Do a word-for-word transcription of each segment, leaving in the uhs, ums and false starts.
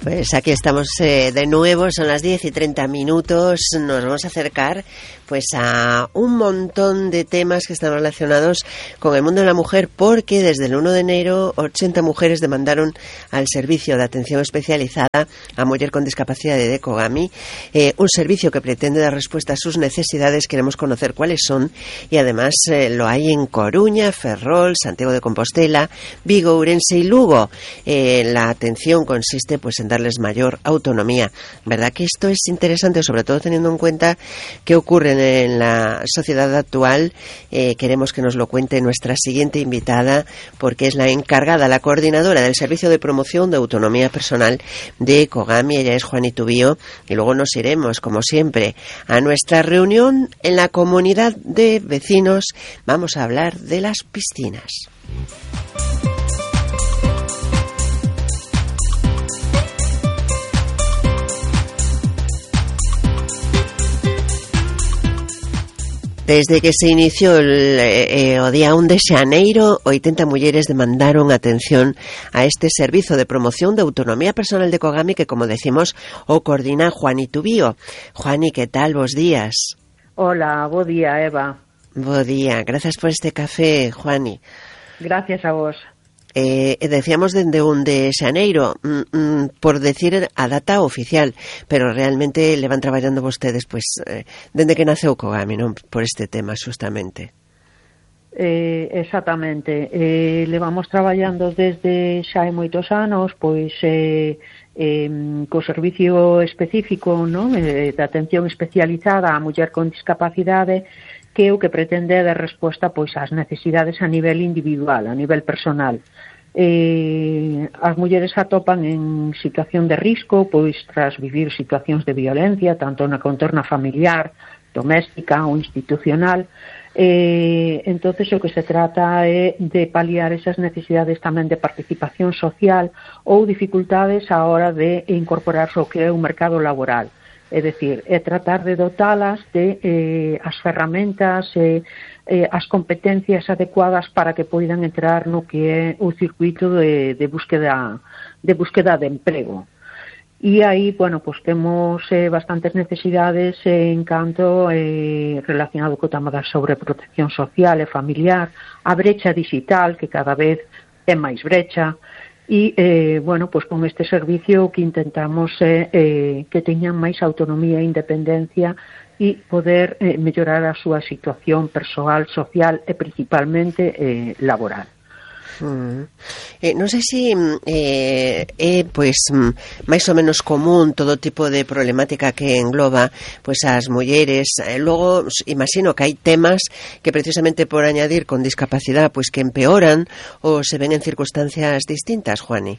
Pues aquí estamos eh, de nuevo, son las diez y treinta minutos, nos vamos a acercar pues a un montón de temas que están relacionados con el mundo de la mujer, porque desde el uno de enero ochenta mujeres demandaron al servicio de atención especializada a mujer con discapacidad de Decogami, eh, un servicio que pretende dar respuesta a sus necesidades. Queremos conocer cuáles son y además eh, lo hay en Coruña, Ferrol, Santiago de Compostela, Vigo, Ourense y Lugo. Eh, la atención consiste pues en darles mayor autonomía. ¿Verdad que esto es interesante, sobre todo teniendo en cuenta qué ocurre en la sociedad actual? Eh, queremos que nos lo cuente nuestra siguiente invitada, porque es la encargada, la coordinadora del Servicio de Promoción de Autonomía Personal de Decogami. Ella es Juani Tubío, y luego nos iremos, como siempre, a nuestra reunión en la comunidad de vecinos. Vamos a hablar de las piscinas. Desde que se inició el, eh, o día un de xaneiro, ochenta mulleres demandaron atención a este servicio de promoción de autonomía personal de Decogami, que, como decimos, o coordina Juani Tubío. Juani, ¿qué tal? Bos días. Hola, bo día, Eva. Bo día. Gracias por este café, Juani. Gracias a vos. Eh, decíamos dende un de xaneiro, mm, mm, por decir a data oficial, pero realmente le van traballando vostedes pues eh, dende que naceu Decogami, non? Por este tema, justamente. Eh, exactamente. Eh, levamos traballando desde xa hai moitos anos, pois eh, eh, co servicio específico, non? Eh, de atención especializada á muller con discapacidade, que o que pretende é dar resposta pois ás necesidades a nivel individual, a nivel personal. Eh, as mulleres atopan en situación de risco pois tras vivir situacións de violencia, tanto na contorna familiar, doméstica ou institucional. Eh, entonces o que se trata é de paliar esas necesidades tamén de participación social ou dificultades á hora de incorporarse ao que é o mercado laboral. É dicir, é tratar de dotalas de eh, as ferramentas e eh, as competencias adecuadas para que poidan entrar no que é o circuito de, de búsqueda de búsqueda de emprego. E aí, bueno, pues temos eh, bastantes necesidades eh, en canto eh, relacionado co tema da sobreprotección social e familiar, a brecha digital, que cada vez é máis brecha. E, eh, bueno, pues con este servicio que intentamos é eh, eh, que teñan máis autonomía e independencia e poder eh, mellorar a súa situación persoal, social e principalmente eh, laboral. Mm. Eh, non sei se eh, é pois máis ou menos común todo tipo de problemática que engloba pois as mulleres. Eh, logo imagino que hai temas que precisamente por añadir con discapacidade pois que empeoran ou se ven en circunstancias distintas, Juani.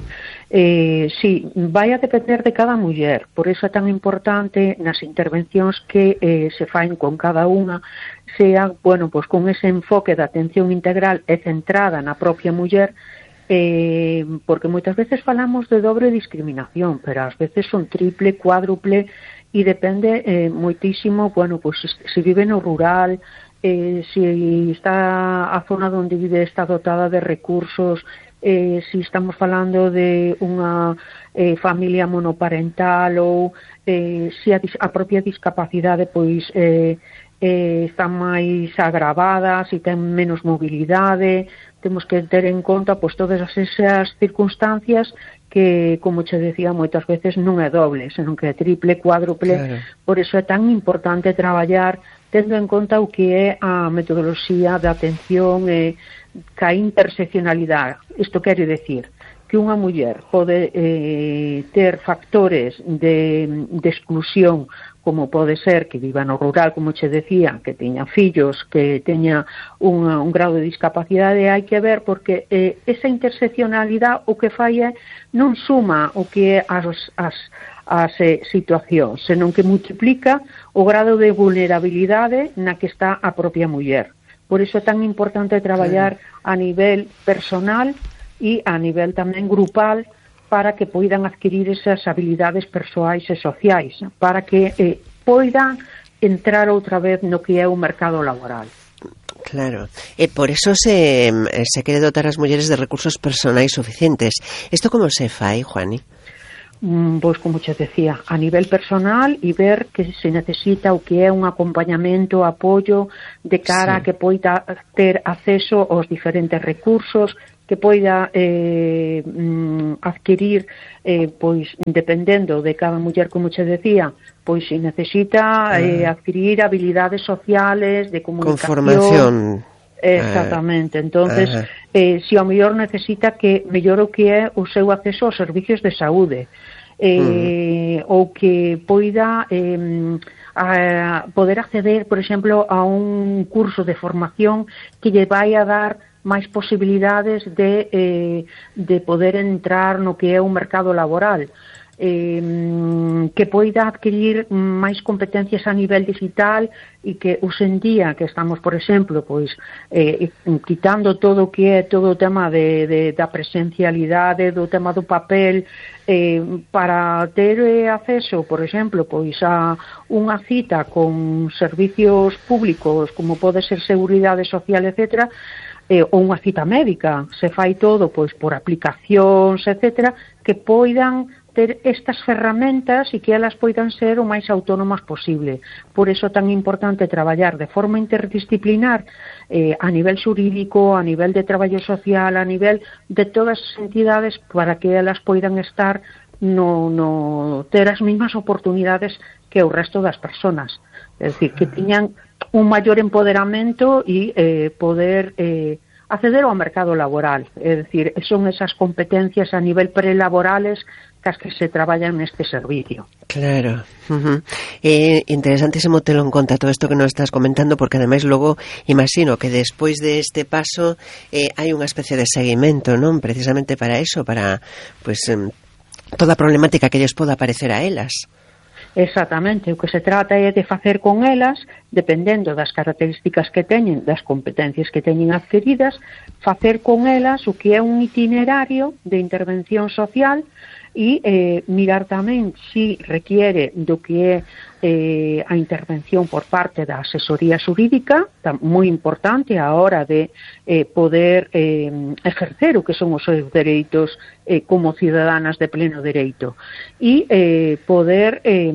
Eh, sí, vai a depender de cada muller, por iso é tan importante nas intervencións que eh, se faen con cada unha, sea, bueno, pues con ese enfoque de atención integral e centrada na propia muller, eh, porque moitas veces falamos de dobre discriminación, pero ás veces son triple, cuádruple, e depende eh, moitísimo, bueno, pues se vive no rural, eh, si está a zona onde vive está dotada de recursos, eh, si estamos falando de unha eh, familia monoparental ou eh, si a, a propia discapacidade pois eh, eh, está máis agravada, si ten menos mobilidade. Temos que ter en conta pois todas esas circunstancias que, como che decía, moitas veces non é doble, senón que é triple, cuádruple. Claro. Por iso é tan importante traballar tendo en conta o que é a metodoloxía de atención e ca interseccionalidade. Isto quere decir que unha muller pode eh, ter factores de, de exclusión, como pode ser que viva no rural, como che decía, que teña fillos, que teña un, un grado de discapacidade. Hai que ver porque eh, esa interseccionalidade o que fai é non suma o que é as, as, as eh, situacións, senón que multiplica o grado de vulnerabilidade na que está a propia muller. Por iso é tan importante traballar a nivel personal e a nivel tamén grupal para que poidan adquirir esas habilidades persoais e sociais, para que eh, poidan entrar outra vez no que é o mercado laboral. Claro, e por eso se, se quere dotar as mulleres de recursos personais suficientes. Isto como se fai, Juani? Pois, como che decía, a nivel personal e ver que se necesita o que é un acompañamento, apoio de cara sí. a que poida ter acceso aos diferentes recursos, que poida eh, adquirir, eh, pois, dependendo de cada muller, como che decía, pois se necesita eh, adquirir habilidades sociales, de comunicación, conformación. Exactamente, entonces eh, se ao mellor necesita que mellor o que é o seu acceso aos servicios de saúde, eh, uh-huh. ou que poida eh, a poder acceder, por exemplo, a un curso de formación que lle vai a dar máis posibilidades de, eh, de poder entrar no que é un mercado laboral. Eh, que poida adquirir máis competencias a nivel digital e que hoxendía que estamos, por exemplo, pois eh, quitando todo o que é todo o tema de, de, da presencialidade, do tema do papel, eh, para ter acceso, por exemplo, pois a unha cita con servicios públicos como pode ser Seguridade Social, etcétera, eh, ou unha cita médica, se fai todo pois por aplicacións, etcétera, que poidan ter estas ferramentas e que elas poidan ser o máis autónomas posible. Por iso é tan importante traballar de forma interdisciplinar eh, a nivel xurídico, a nivel de traballo social, a nivel de todas as entidades para que elas poidan estar no, no ter as mesmas oportunidades que o resto das persoas. É dicir, que tiñan un maior empoderamento e eh, poder eh, acceder ao mercado laboral. É dicir, son esas competencias a nivel prelaborales cas que se traballan neste servicio. Claro. Uh-huh. Eh, interesantísimo telo en conta todo isto que nos estás comentando, porque ademais logo imagino que despois de este paso eh, hai unha especie de seguimento, non? Precisamente para eso, para pues eh, toda a problemática que lles poda aparecer a elas. Exactamente, o que se trata é de facer con elas, dependendo das características que teñen, das competencias que teñen adquiridas, facer con elas o que é un itinerario de intervención social e eh, mirar tamén si requiere do que é eh, a intervención por parte da asesoría xurídica, moi importante a hora de eh, poder eh, ejercer o que son os seus dereitos eh, como ciudadanas de pleno dereito e eh, poder eh,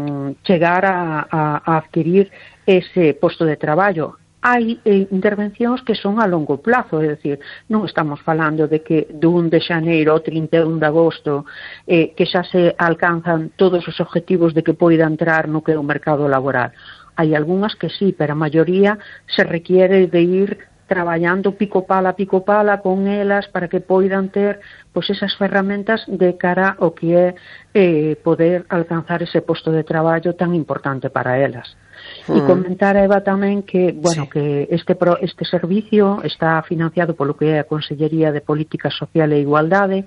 chegar a, a, a adquirir ese posto de traballo. Hai eh, intervencións que son a longo plazo, é dicir, non estamos falando de que dun de xaneiro ao trinta e un de agosto eh, que xa se alcanzan todos os objetivos de que poida entrar no que é o mercado laboral. Hai algunhas que sí, pero a maioría se requiere de ir traballando pico pala, pico pala con elas para que poidan ter pois esas ferramentas de cara ao que é eh, poder alcanzar ese posto de traballo tan importante para elas. E comentar a Eva tamén que, bueno, sí. que este pro, este servicio está financiado polo que é a Consellería de Política Social e Igualdade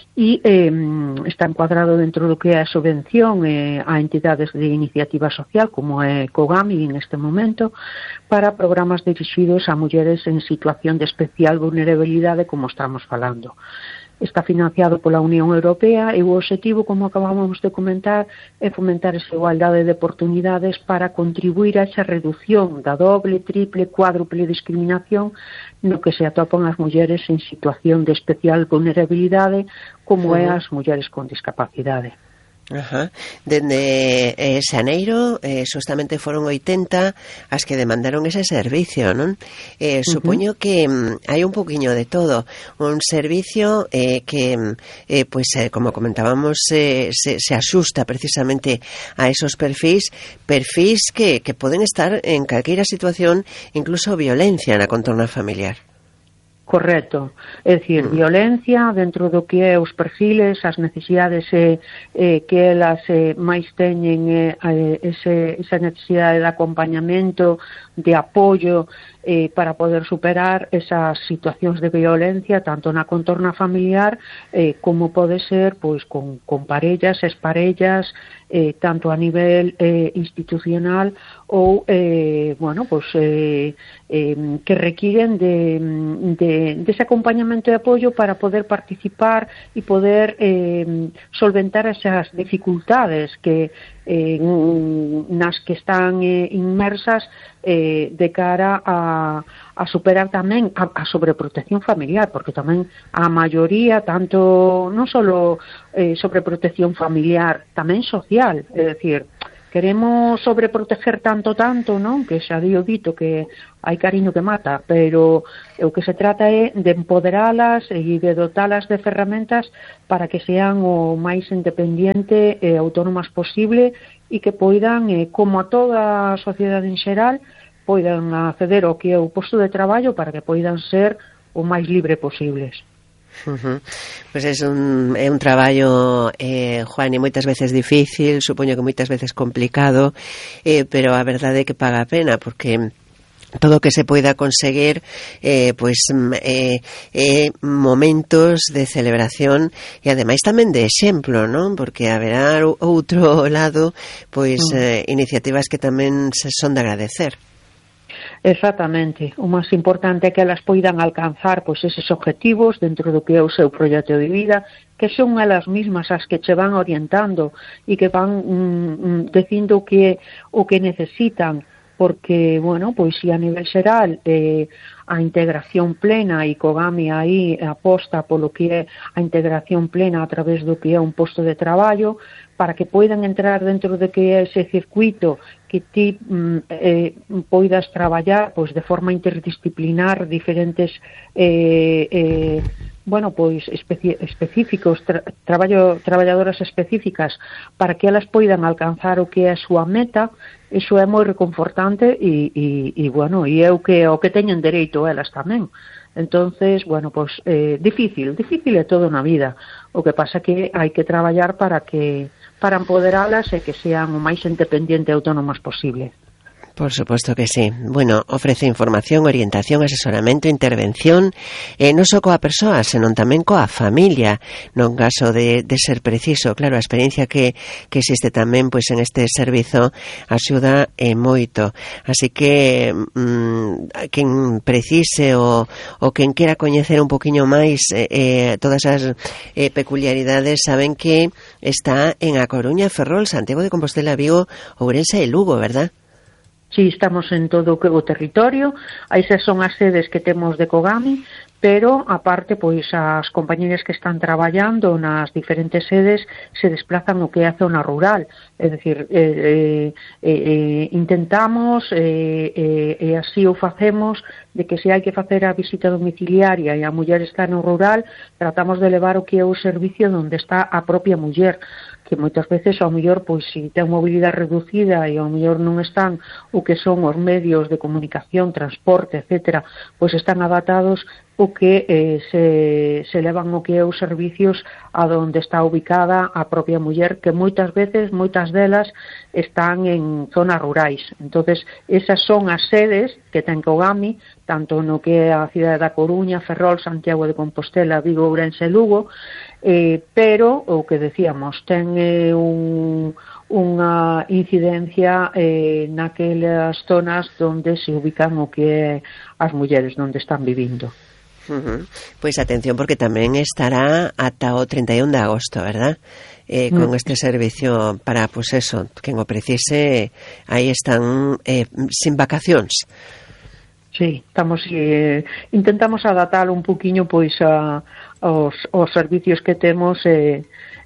e eh, está encuadrado dentro do que é a subvención eh, a entidades de iniciativa social como é COGAMI en este momento para programas dirixidos a mulleres en situación de especial vulnerabilidade como estamos falando. Está financiado pola Unión Europea e o obxectivo, como acabamos de comentar, é fomentar esa igualdade de oportunidades para contribuir a esa reducción da doble, triple, cuádruple discriminación no que se atopan as mulleres en situación de especial vulnerabilidade como é as mulleres con discapacidade. Ajá. Dende eh, xaneiro eh, justamente foron oitenta as que demandaron ese servicio, non? Eh, supoño uh-huh. que mm, hai un poquinho de todo, un servicio eh, que eh, pues, eh, como comentábamos eh, se, se asusta precisamente a esos perfis perfis que, que poden estar en calqueira situación, incluso violencia na contorna familiar. Correcto, é dicir, mm. violencia dentro do que é os perfiles, as necesidades eh, eh, que elas eh, máis teñen eh, ese, esa necesidade de acompañamento, de apoio eh, para poder superar esas situacións de violencia tanto na contorna familiar eh, como pode ser pois con, con parellas, exparellas, eh, tanto a nivel eh, institucional ou eh, bueno, pues, eh, eh, que requiren de, de, de ese acompañamento e apoio para poder participar e poder eh, solventar esas dificultades que eh, nas que están eh, inmersas eh, de cara a, a superar tamén a, a sobreprotección familiar, porque tamén a maioría, tanto non só eh, sobreprotección familiar, tamén social, é dicir, queremos sobreproteger tanto, tanto, non? Que xa dio dito que hai cariño que mata, pero o que se trata é de empoderalas e de dotalas de ferramentas para que sean o máis independiente e autónomas posible e que poidan, eh, como a toda a sociedade en xeral, poidan acceder ao que é o posto de traballo para que poidan ser o máis libre posibles. Uh-huh. Pois é un, é un traballo, eh, Juan, e moitas veces difícil, supoño que moitas veces complicado, eh, pero a verdade é que paga a pena, porque todo o que se poida conseguir eh, pois eh, eh, momentos de celebración e ademais tamén de exemplo, non? Porque haberá outro lado pois eh, iniciativas que tamén se son de agradecer. Exactamente, o máis importante é que elas poidan alcanzar pois eses objetivos dentro do que é o seu proxecto de vida, que son elas mismas as que che van orientando e que van mm, dicindo que o que necesitan, porque, bueno, pois si a nivel xeral eh, a integración plena e Kogami aí aposta polo que é a integración plena a través do que é un posto de traballo, para que poidan entrar dentro de que é ese circuito que ti mm, eh, poidas traballar pois de forma interdisciplinar diferentes eh, eh, bueno, pois especi- específicos tra- traballo, traballadoras específicas para que elas poidan alcanzar o que é a súa meta. Iso é moi reconfortante e, e, e bueno, e é o que, o que teñen dereito elas tamén. Entonces, bueno, pois eh, difícil, difícil é todo na vida. O que pasa que hai que traballar para que para empoderalas e que sean o máis independiente e autónomas posible. Por suposto que sí. Bueno, ofrece información, orientación, asesoramento, intervención, eh, non só coa persoa, senón tamén coa familia, non caso de, de ser preciso. Claro, a experiencia que, que existe tamén pois en este servizo axuda eh, moito. Así que mm, quen precise ou, ou quen quera coñecer un poquinho máis eh, eh, todas as eh, peculiaridades, saben que está en A Coruña, Ferrol, Santiago de Compostela, Vigo, Ourense e Lugo, verdad? Sí, estamos en todo o territorio, esas son as sedes que temos de Kogami, pero aparte pois as compañeras que están traballando nas diferentes sedes se desplazan o que é a zona rural, é dicir, eh, eh, eh, intentamos e eh, eh, eh, así o facemos de que se hai que facer a visita domiciliaria e a muller está no rural, tratamos de levar o que é o servicio onde está a propia muller, que moitas veces ao mellor pois si ten mobilidade reducida e ao mellor non están o que son os medios de comunicación, transporte, etcétera, pois están adaptados o que eh, se, se levan o que é os servicios a donde está ubicada a propia muller, que moitas veces, moitas delas están en zonas rurais. Entonces, esas son as sedes que ten Kogami, tanto no que é a cidade da Coruña, Ferrol, Santiago de Compostela, Vigo, Ourense e Lugo, eh, pero, o que decíamos, ten eh, un, unha incidencia eh, naquelas zonas onde se ubican o que é as mulleres onde están vivindo. Uh-huh. Pois atención, porque tamén estará ata o treinta e un de agosto, verdad? Eh, con mm. este servicio para, pues eso, quen o precise, aí están eh, sin vacacións. Sí, estamos eh, intentamos adaptar un poquinho pois a os, os servicios que temos eh,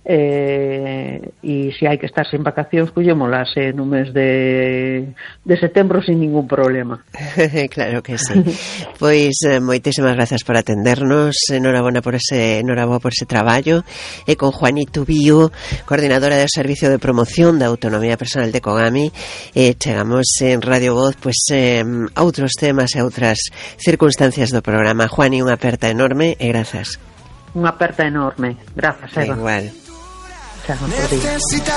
eh, e se hai que estar sen vacacións, collémolas eh, no mes de, de setembro sin ningún problema. Claro que sí. Pois eh, moitísimas gracias por atendernos, enhorabona por ese enhoraboa por ese traballo, e con Juanito Bío, coordinadora do Servicio de Promoción da Autonomía Personal de Kogami, e eh, chegamos en Radio Voz pois eh, a outros temas e a outras circunstancias do programa. Juani, unha aperta enorme e grazas. Unha aperta enorme. Grazas, Eva. Igual. Chao,